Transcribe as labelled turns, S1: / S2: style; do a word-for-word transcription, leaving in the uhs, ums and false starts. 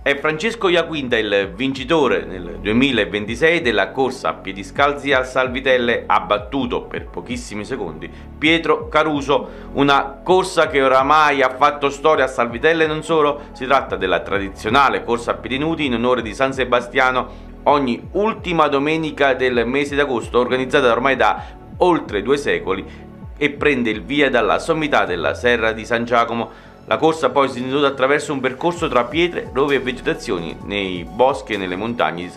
S1: È Francesco Iaquinta il vincitore nel duemilaventisei della corsa a piedi scalzi al Salvitelle, ha battuto per pochissimi secondi Pietro Caruso, una corsa che oramai ha fatto storia a Salvitelle e non solo. Si tratta della tradizionale corsa a piedi nudi in onore di San Sebastiano ogni ultima domenica del mese d'agosto, organizzata ormai da oltre due secoli e prende il via dalla sommità della Serra di San Giacomo. La corsa poi si intende attraverso un percorso tra pietre, rovi e vegetazioni nei boschi e nelle montagne di